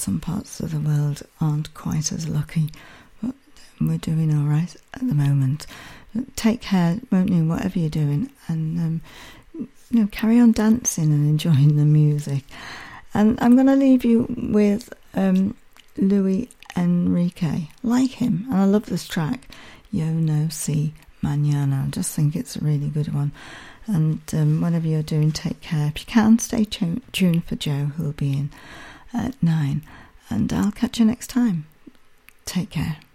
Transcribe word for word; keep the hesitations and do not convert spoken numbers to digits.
some parts of the world aren't quite as lucky, but we're doing all right at the moment. Take care, won't you, whatever you're doing, and um, you know, carry on dancing and enjoying the music. And I'm going to leave you with um, Luis Enrique. Like him, and I love this track, Yo No Si Mañana. I just think it's a really good one. And um, whatever you're doing, take care. If you can, stay tu- tuned for Joe, who'll be in at nine. And I'll catch you next time. Take care.